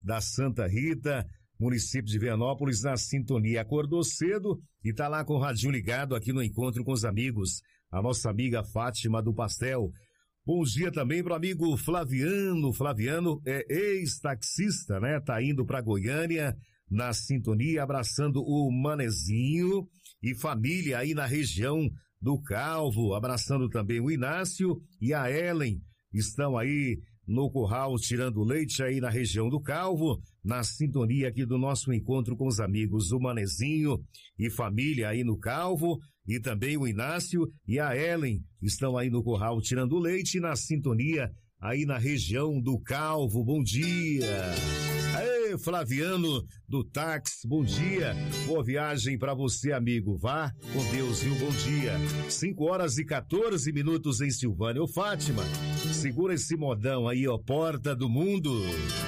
da Santa Rita, município de Vianópolis, na sintonia. Acordou cedo e tá lá com o radinho ligado aqui no Encontro com os Amigos. A nossa amiga Fátima do Pastel. Bom dia também pro amigo Flaviano. Flaviano é ex-taxista, né? Tá indo pra Goiânia na sintonia, abraçando o Manezinho e família aí na região do Calvo, abraçando também o Inácio e a Ellen. Estão aí no curral tirando leite aí na região do Calvo, na sintonia aqui do nosso Encontro com os Amigos, o Manezinho e família aí no Calvo, e também o Inácio e a Ellen estão aí no curral tirando leite, na sintonia aí na região do Calvo. Bom dia! Aê, Flaviano do táxi, bom dia, boa viagem pra você, amigo, vá com Deus, viu? Bom dia. 5h14 em Silvânia. Ô Fátima, segura esse modão aí, ó, Porta do Mundo.